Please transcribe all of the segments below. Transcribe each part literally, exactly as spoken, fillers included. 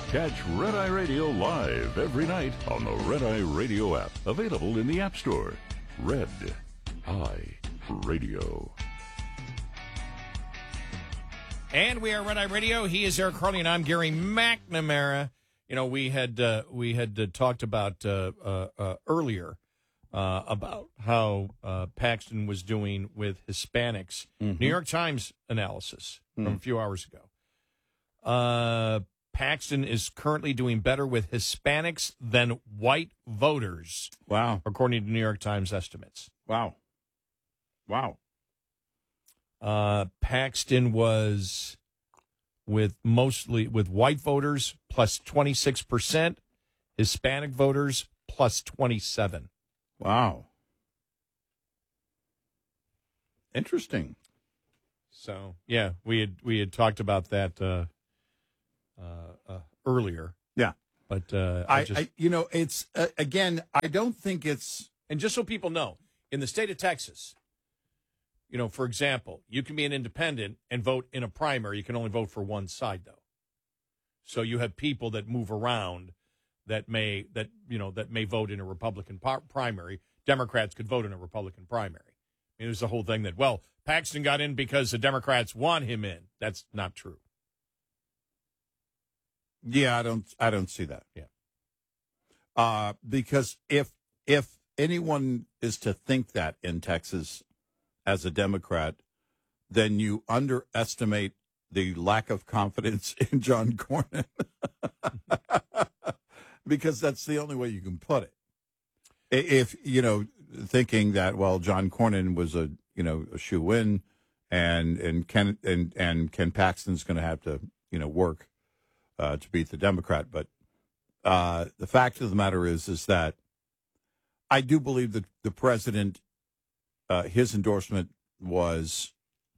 Catch Red Eye Radio live every night on the Red Eye Radio app, available in the App Store. Red Eye Radio. And we are Red Eye Radio. He is Eric Harley, and I'm Gary McNamara. You know, we had uh, we had uh, talked about uh, uh, uh, earlier uh, about how uh, Paxton was doing with Hispanics. Mm-hmm. New York Times analysis Mm. from a few hours ago. Uh, Paxton is currently doing better with Hispanics than white voters. Wow. According to New York Times estimates. Wow. Wow. Uh, Paxton was with mostly with white voters plus twenty-six percent, Hispanic voters plus twenty-seven. Wow. Interesting. So, yeah, we had we had talked about that uh, uh, uh, earlier. Yeah. But uh, I, I, just, I, you know, it's, uh, again, I don't think it's. and just so people know, in the state of Texas, you know, for example, you can be an independent and vote in a primary. You can only vote for one side, though. So you have people that move around that may that you know that may vote in a Republican par- primary. Democrats could vote in a Republican primary. I mean, there's the whole thing that, well, Paxton got in because the Democrats want him in. That's not true. Yeah, I don't. I don't see that. Yeah. Uh, because if if anyone is to think that in Texas as a Democrat, then you underestimate the lack of confidence in John Cornyn. Because that's the only way you can put it. If, you know, thinking that, well, John Cornyn was a, you know, a shoe-in and, and Ken, and, and Ken Paxton's going to have to, you know, work uh, to beat the Democrat. But uh, the fact of the matter is, is that I do believe that the president, uh, his endorsement was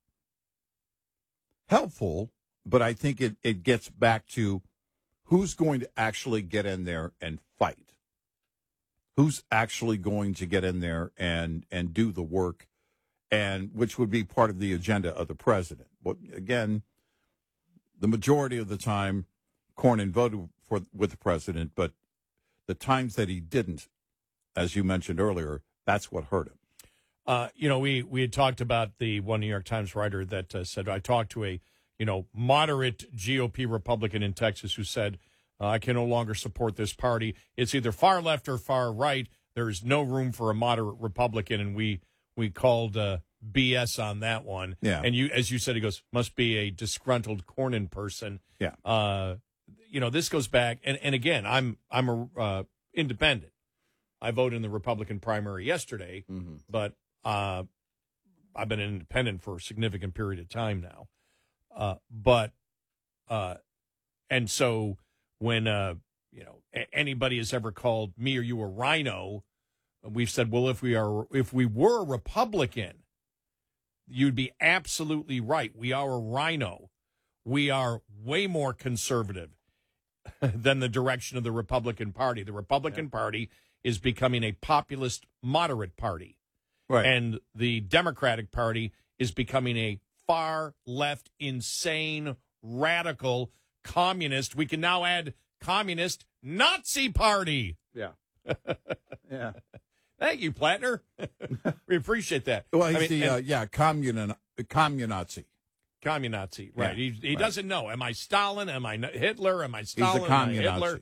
helpful, but I think it, it gets back to who's going to actually get in there and fight. Who's actually going to get in there and, and do the work, and which would be part of the agenda of the president. But again, the majority of the time, Cornyn voted for with the president, but the times that he didn't, as you mentioned earlier, that's what hurt him. Uh, you know, we, we had talked about the one New York Times writer that uh, said, I talked to a, you know, moderate G O P Republican in Texas who said, uh, I can no longer support this party. It's either far left or far right. There's no room for a moderate Republican. And we, we called uh, B S on that one. Yeah. And you, as you said, he goes, must be a disgruntled Cornyn person. Yeah. Uh, you know, this goes back. And, and again, I'm, I'm a uh, independent. I voted in the Republican primary yesterday, mm-hmm. but uh, I've been an independent for a significant period of time now. Uh, but, uh, and so when, uh, you know, a- anybody has ever called me or you a rhino, we've said, well, if we are, if we were a Republican, you'd be absolutely right. We are a rhino. We are way more conservative than the direction of the Republican Party. The Republican yeah. Party is becoming a populist moderate party. Right. And the Democratic Party is becoming a far left, insane, radical, communist. We can now add communist Nazi party. Yeah. yeah. Thank you, Plattner. We appreciate that. Well, he's I mean, the, and, uh, yeah, commun, communazi. Communazi, right. Yeah, he he right. doesn't know. Am I Stalin? Am I Hitler? Am I Stalin? He's a Am I Hitler?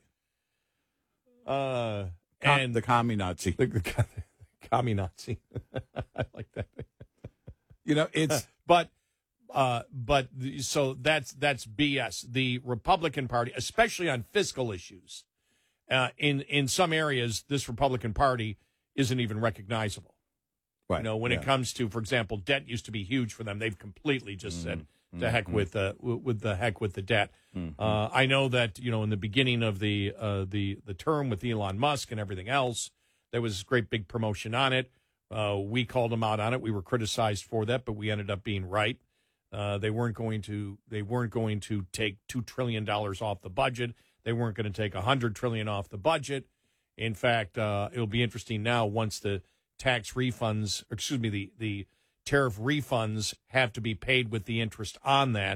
communazi. Uh, Com- and the communazi. The, the, the communazi. I like that. You know, it's but uh, but the, so that's that's B S. The Republican Party, especially on fiscal issues, uh, in in some areas, this Republican Party isn't even recognizable. Right. You know, when yeah. it comes to, for example, debt used to be huge for them. They've completely just said, mm-hmm. "To heck mm-hmm. with the with the heck with the debt." Mm-hmm. Uh, I know that you know in the beginning of the uh, the the term with Elon Musk and everything else, there was this great big promotion on it. Uh, we called them out on it. We were criticized for that, but we ended up being right. Uh, they weren't going to they weren't going to take two trillion dollars off the budget. They weren't going to take a hundred trillion off the budget. In fact, uh, it'll be interesting now once the tax refunds, excuse me, the, the tariff refunds have to be paid with the interest on that.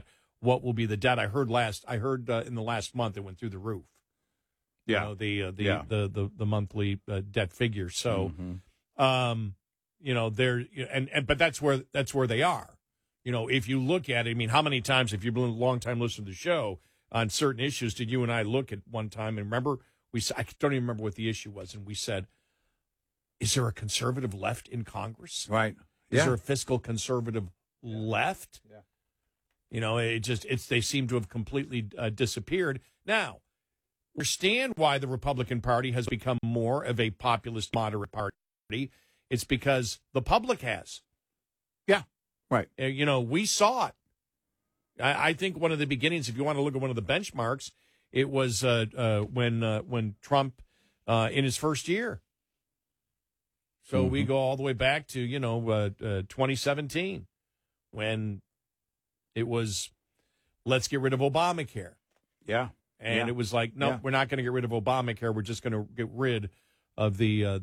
what will be the debt. I heard last. I heard uh, in the last month it went through the roof. Yeah, you know, the uh, the, yeah. the the the monthly uh, debt figure. So, Mm-hmm. um, you know, they're and and but that's where that's where they are. You know, if you look at it, I mean, how many times, if you've been a long time listener to the show on certain issues, did you and I look at one time and remember we? I don't even remember what the issue was, and we said, "Is there a conservative left in Congress? Right? Is Yeah. there a fiscal conservative yeah. left? Yeah. You know, it just it's they seem to have completely uh, disappeared. Now, understand why the Republican Party has become more of a populist moderate party. It's because the public has. Yeah. Right. Uh, you know, we saw it. I, I think one of the beginnings, if you want to look at one of the benchmarks, it was uh, uh, when uh, when Trump uh, in his first year. So mm-hmm. we go all the way back to, you know, uh, uh, twenty seventeen when it was, let's get rid of Obamacare. Yeah. And yeah. it was like, no, yeah. we're not going to get rid of Obamacare. We're just going to get rid of the uh,